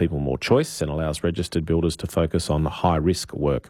people more choice and allows registered builders to focus on high-risk work.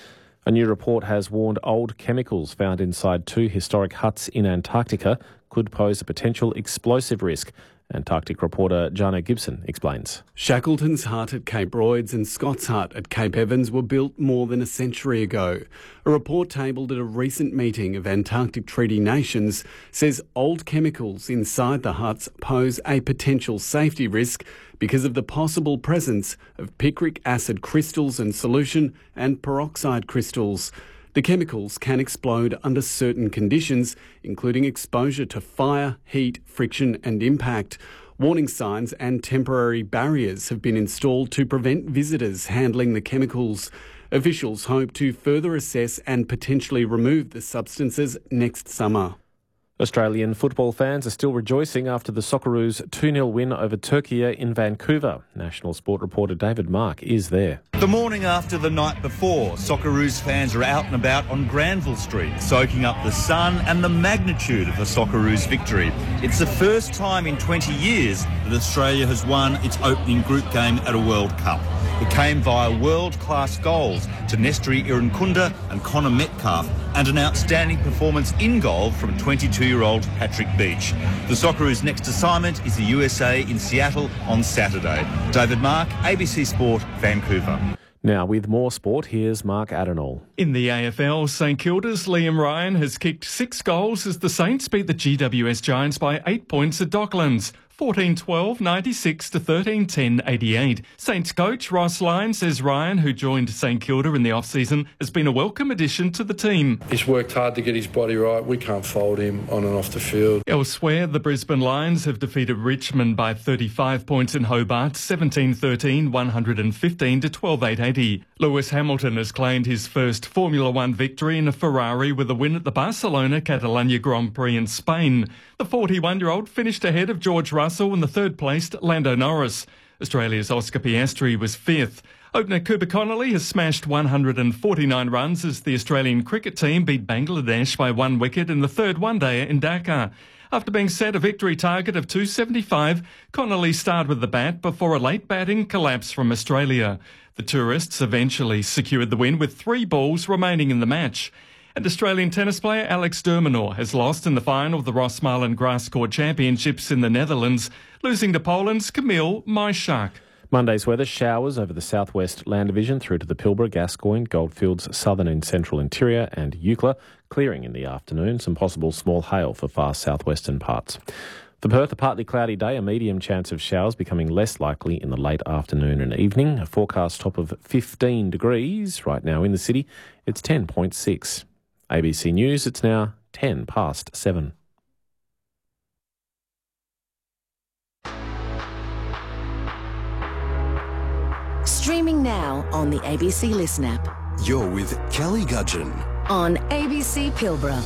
A new report has warned old chemicals found inside 2 historic huts in Antarctica could pose a potential explosive risk. Antarctic reporter Jana Gibson explains. Shackleton's hut at Cape Royds and Scott's hut at Cape Evans were built more than a century ago. A report tabled at a recent meeting of Antarctic Treaty Nations says old chemicals inside the huts pose a potential safety risk because of the possible presence of picric acid crystals in solution and peroxide crystals. The chemicals can explode under certain conditions, including exposure to fire, heat, friction and impact. Warning signs and temporary barriers have been installed to prevent visitors handling the chemicals. Officials hope to further assess and potentially remove the substances next summer. Australian football fans are still rejoicing after the Socceroos' 2-0 win over Turkey in Vancouver. National Sport reporter David Mark is there. The morning after the night before, Socceroos fans are out and about on Granville Street, soaking up the sun and the magnitude of the Socceroos victory. It's the first time in 20 years that Australia has won its opening group game at a World Cup. It came via world-class goals to Nestri Irankunda and Connor Metcalf, and an outstanding performance in goal from 22-year-old Patrick Beach. The Socceroos' next assignment is the USA in Seattle on Saturday. David Mark, ABC Sport, Vancouver. Now, with more sport, here's Mark Adenall. In the AFL, St Kilda's Liam Ryan has kicked 6 goals as the Saints beat the GWS Giants by 8 points at Docklands. 14-12, 96 to 13-10, 88. Saints coach Ross Lyon says Ryan, who joined St Kilda in the off-season, has been a welcome addition to the team. He's worked hard to get his body right. We can't fold him on and off the field. Elsewhere, the Brisbane Lions have defeated Richmond by 35 points in Hobart, 17-13, 115 to 12-8, 80. Lewis Hamilton has claimed his first Formula One victory in a Ferrari with a win at the Barcelona Catalunya Grand Prix in Spain. The 41-year-old finished ahead of George Russell and the third-placed Lando Norris. Australia's Oscar Piastri was 5th. Opener Cooper Connolly has smashed 149 runs as the Australian cricket team beat Bangladesh by 1 wicket in the third one-day in Dhaka. After being set a victory target of 275, Connolly started with the bat before a late batting collapse from Australia. The tourists eventually secured the win with 3 balls remaining in the match. And Australian tennis player Alex de Minaur has lost in the final of the Rosmalen Grass Court Championships in the Netherlands, losing to Poland's Kamil Majchrzak. Monday's weather: showers over the southwest land division through to the Pilbara, Gascoyne, Goldfields, southern and central interior and Eucla. Clearing in the afternoon, some possible small hail for far southwestern parts. For Perth, a partly cloudy day, a medium chance of showers becoming less likely in the late afternoon and evening. A forecast top of 15 degrees right now in the city. It's 10.6. ABC News, it's now 10 past 7. Streaming now on the ABC Listen app. You're with Kelly Gudgeon on ABC Pilbara.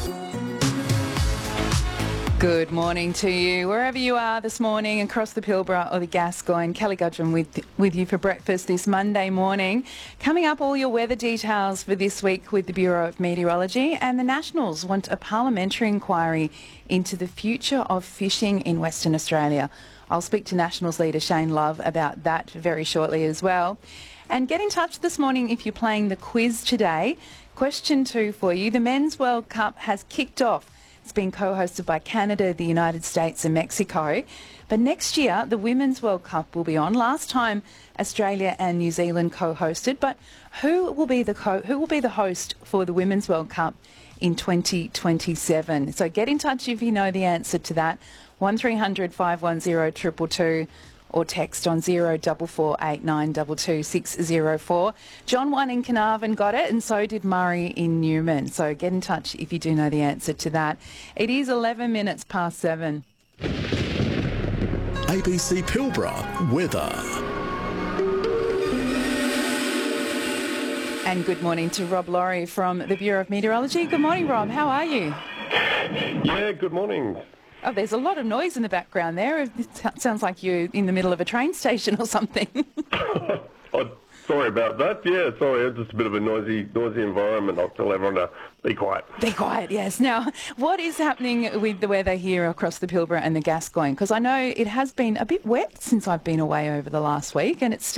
Good morning to you, wherever you are this morning, across the Pilbara or the Gascoyne. Kelly Gudgeon with you for breakfast this Monday morning. Coming up, all your weather details for this week with the Bureau of Meteorology. And the Nationals want a parliamentary inquiry into the future of fishing in Western Australia. I'll speak to Nationals leader Shane Love about that very shortly as well. And get in touch this morning if you're playing the quiz today. Question 2 for you. The Men's World Cup has kicked off. It's been co-hosted by Canada, the United States and Mexico. But next year, the Women's World Cup will be on. Last time, Australia and New Zealand co-hosted. But who will be the host for the Women's World Cup in 2027? So get in touch if you know the answer to that. 1300 510 222 or text on 0448922604. John 1 in Carnarvon got it, and so did Murray in Newman. So get in touch if you do know the answer to that. It is 11 minutes past 7. ABC Pilbara weather. And good morning to Rob Laurie from the Bureau of Meteorology. Good morning, Rob. How are you? Yeah, good morning. Oh, there's a lot of noise in the background there. It sounds like you're in the middle of a train station or something. Oh, sorry about that. Yeah, sorry. It's just a bit of a noisy environment. I'll tell everyone to be quiet. Be quiet, yes. Now, what is happening with the weather here across the Pilbara and the Gascoyne? Because I know it has been a bit wet since I've been away over the last week, and it's still